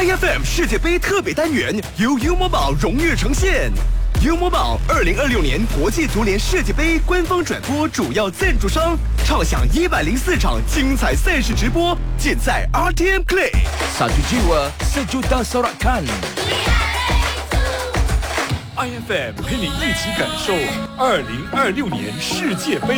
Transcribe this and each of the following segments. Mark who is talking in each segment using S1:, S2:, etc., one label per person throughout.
S1: IFM 世界杯特别单元由优某宝荣誉呈现。优某宝2026年国际足联世界杯官方转播主要赞助商，畅享104场精彩赛事直播，尽在 RTM Play。
S2: Satu jiwa, sejuta sorakan。
S3: IFM 陪你一起感受2026年世界杯。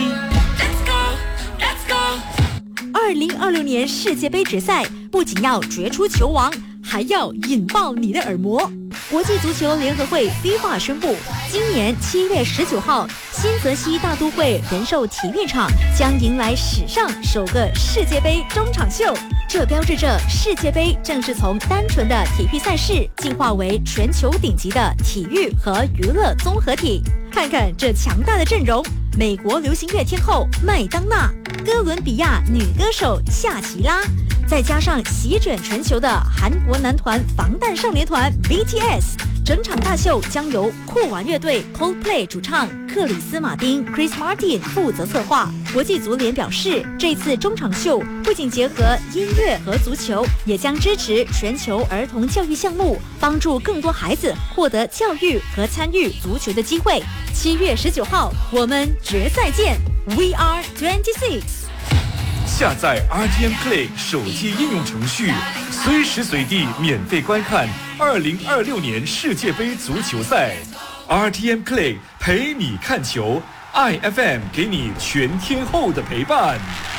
S4: 2026年世界杯决赛不仅要决出球王，还要引爆你的耳膜。国际足球联合会 FIFA 宣布，今年7月19号，新泽西大都会人寿体育场将迎来史上首个世界杯中场秀。这标志着世界杯正式从单纯的体育赛事进化为全球顶级的体育和娱乐综合体。看看这强大的阵容，美国流行乐天后麦当娜，哥伦比亚女歌手夏奇拉，再加上席卷全球的韩国男团防弹少年团 BTS， 整场大秀将由酷玩乐队 Coldplay 主唱克里斯马丁 Chris Martin 负责策划。国际足联表示，这次中场秀不仅结合音乐和足球，也将支持全球儿童教育项目，帮助更多孩子获得教育和参与足球的机会。7月19号，我们决赛见 We are 26。
S3: 下载 RTM Play 手机应用程序，随时随地免费观看2026年世界杯足球赛。RTM Play 陪你看球 ，IFM 给你全天候的陪伴。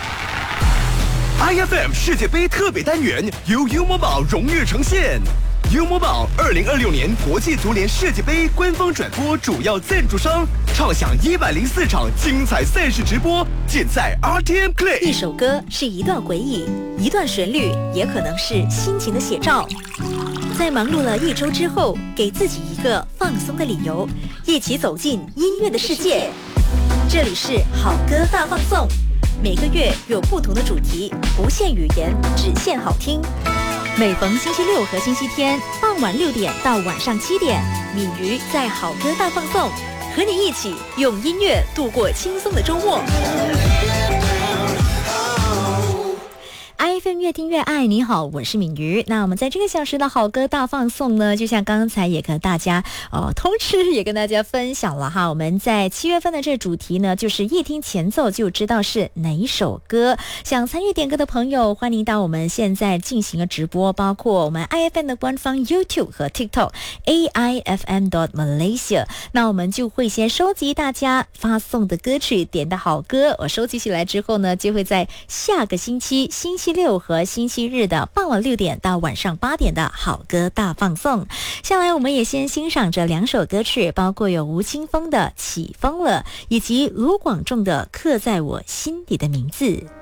S1: IFM 世界杯特别单元由优某宝荣誉呈现。优某宝2026年国际足联世界杯官方转播主要赞助商，畅享104场精彩赛事直播，尽在 RTM Play。
S4: 一首歌是一段回忆，一段旋律也可能是心情的写照。在忙碌了一周之后，给自己一个放松的理由，一起走进音乐的世界。这里是好歌大放送，每个月有不同的主题，不限语言，只限好听。每逢星期六和星期天傍晚6点到晚上7点，敏瑜在好歌大放送，和你一起用音乐度过轻松的周末。IFM 越听越爱，你好，我是敏瑜。那我们在这个小时的好歌大放送呢，就像刚才也跟大家通知也跟大家分享了哈，我们在7月份的这主题呢，就是一听前奏就知道是哪一首歌。想参与点歌的朋友，欢迎到我们现在进行的直播，包括我们 IFM 的官方 YouTube 和 TikTok AIFM.Malaysia。那我们就会先收集大家发送的歌曲，点的好歌，我收集起来之后呢，就会在下个星期星期六和星期日的傍晚6点到晚上8点的好歌大放送。下来我们也先欣赏这2首歌曲，包括有吴青峰的《起风了》，以及卢广仲的《刻在我心底的名字》。